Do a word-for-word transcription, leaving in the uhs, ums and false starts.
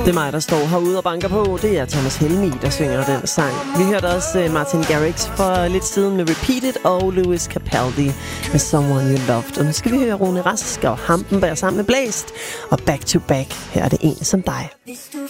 Det er mig, der står herude og banker på. Det er Thomas Helmig, der synger den sang. Vi hørte også Martin Garrix for lidt siden med Repeat It og Lewis Capaldi med Someone You Loved. Og nu skal vi høre Rune Rask og Hampenberg sammen med Blæst. Og Back to Back, her er det en som dig.